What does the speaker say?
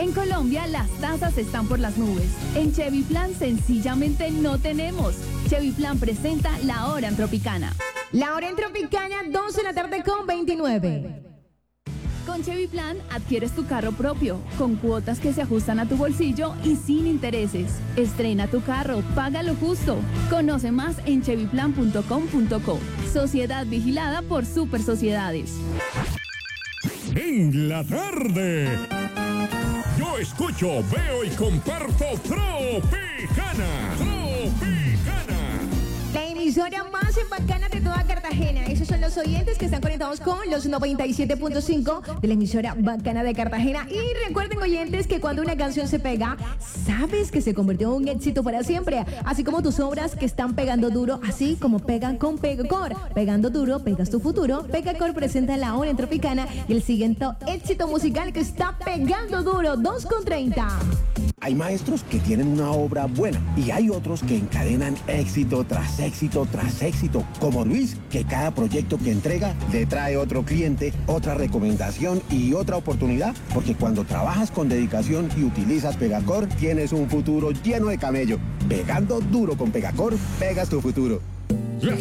En Colombia las tasas están por las nubes. En Chevy Plan sencillamente no tenemos. Chevy Plan presenta La Hora en Tropicana. La Hora en Tropicana, 2:29 p.m. Con Chevy Plan adquieres tu carro propio, con cuotas que se ajustan a tu bolsillo y sin intereses. Estrena tu carro, paga lo justo. Conoce más en chevyplan.com.co. Sociedad vigilada por Super Sociedades. En la tarde, yo escucho, veo y comparto Tropicana. La emisora más bacana de toda Cartagena. Esos son los oyentes que están conectados con los 97.5 de la emisora bacana de Cartagena. Y recuerden, oyentes, que cuando una canción se pega, sabes que se convirtió en un éxito para siempre. Así como tus obras que están pegando duro, así como pegan con Pegacor. Pegando duro, pegas tu futuro. Pegacor presenta La Hora en Tropicana y el siguiente éxito musical que está pegando duro, 2:30. Hay maestros que tienen una obra buena y hay otros que encadenan éxito tras éxito tras éxito, como Luis, que cada proyecto que entrega le trae otro cliente, otra recomendación y otra oportunidad, porque cuando trabajas con dedicación y utilizas Pegacor, tienes un futuro lleno de camello. Pegando duro con Pegacor, pegas tu futuro.